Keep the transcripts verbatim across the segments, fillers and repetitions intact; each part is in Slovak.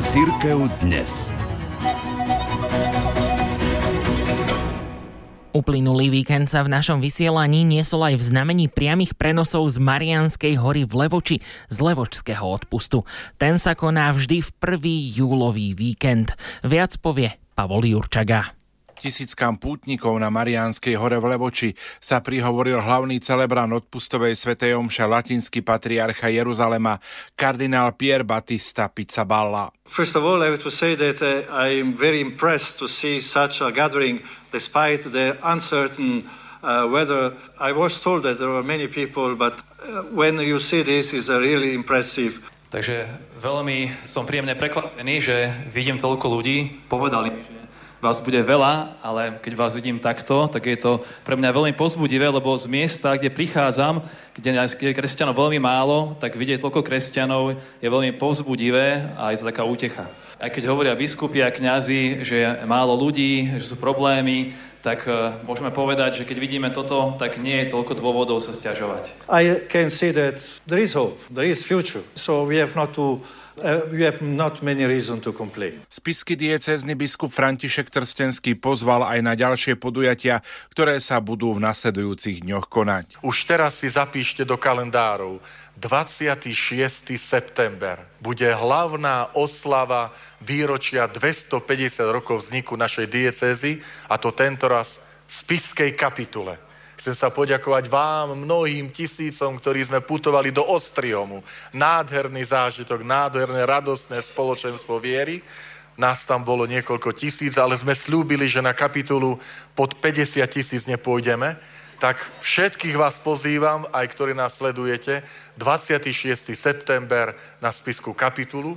Cirkev dnes. Uplynulý víkend sa v našom vysielaní niesol aj v znamení priamych prenosov z Mariánskej hory v Levoči z Levočského odpustu. Ten sa koná vždy v prvý júlový víkend. Viac povie Pavol Jurčaga. Tisíckam pútnikov na Mariánskej hore v Levoči sa prihovoril hlavný celebrant odpustovej svätej omše latinský patriarcha Jeruzalema kardinál Pier Battista Pizzaballa. First of all, I have to say that uh, I am very impressed to see such a gathering despite the uncertain uh, weather. I was told that there were many people, but uh, when you see this, it's a really impressive. Takže veľmi som príjemne prekvapený, že vidím toľko ľudí. Povedali, že vás bude veľa, ale keď vás vidím takto, tak je to pre mňa veľmi povzbudivé, lebo z miesta, kde prichádzam, kde je kresťanov veľmi málo, tak vidieť toľko kresťanov je veľmi povzbudivé a je to taká útecha. Aj keď hovoria biskupy a kňazi, že je málo ľudí, že sú problémy, tak uh, môžeme povedať, že keď vidíme toto, tak nie je toľko dôvodov sa sťažovať. I can see that there is hope, there is future, so we have not to Uh, we have not many reason to complain. Spišský diecézny biskup František Trstenský pozval aj na ďalšie podujatia, ktoré sa budú v nasledujúcich dňoch konať. Už teraz si zapíšte do kalendárov. dvadsiateho šiesteho september bude hlavná oslava výročia dvestopäťdesiat rokov vzniku našej diecézy, a to tentoraz v Spišskej kapitule. Chcem sa poďakovať vám, mnohým tisícom, ktorí sme putovali do Ostriomu. Nádherný zážitok, nádherné, radostné spoločenstvo viery. Nás tam bolo niekoľko tisíc, ale sme slúbili, že na kapitulu pod päťdesiat tisíc nepôjdeme. Tak všetkých vás pozývam, aj ktorí nás sledujete, dvadsiateho šiesteho september na Spišskú kapitulu.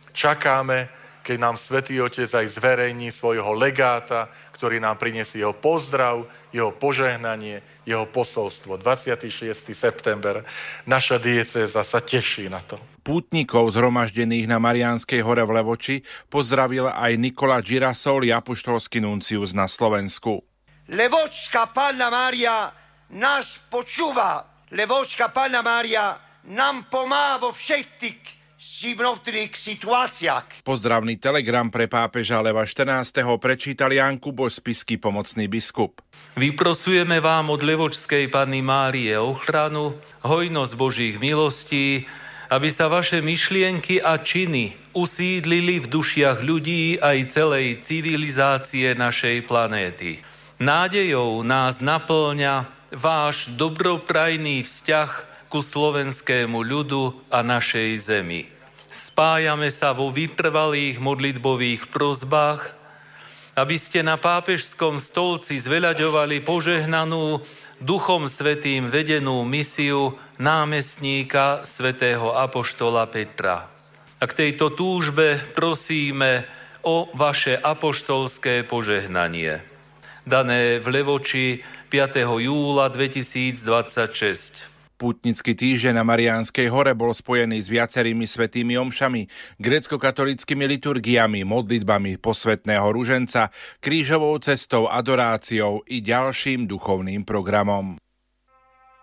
Čakáme, keď nám Svätý Otec aj zverejní svojho legáta, ktorý nám prinesie jeho pozdrav, jeho požehnanie, jeho posolstvo. dvadsiateho šiesteho september. Naša diecéza sa teší na to. Pútnikov zhromaždených na Mariánskej hore v Levoči pozdravil aj Nikola Girasoli, apoštolský nuncius na Slovensku. Levočská Panna Mária nás počúva. Levočská Panna Mária nám pomáha vo všetkých životných situáciách. Pozdravný telegram pre pápeža Leva štrnásteho prečítal Ján Kuboš, spišský pomocný biskup. Vyprosujeme vám od Levočskej Panny Márie ochranu, hojnosť Božích milostí, aby sa vaše myšlienky a činy usídlili v dušiach ľudí aj celej civilizácie našej planéty. Nádejou nás napĺňa váš dobroprajný vzťah ku slovenskému ľudu a našej zemi. Spájame sa vo vytrvalých modlitbových prosbách, aby ste na pápežskom stolci zveľaďovali požehnanú, Duchom Svätým vedenú misiu námestníka svätého apoštola Petra. A k tejto túžbe prosíme o vaše apoštolské požehnanie. Dané v Levoči piateho júla dvetisícdvadsaťšesť. Pútnický týždeň na Mariánskej hore bol spojený s viacerými svätými omšami, grécko-katolíckymi liturgiami, modlitbami posvätného ruženca, krížovou cestou, adoráciou i ďalším duchovným programom.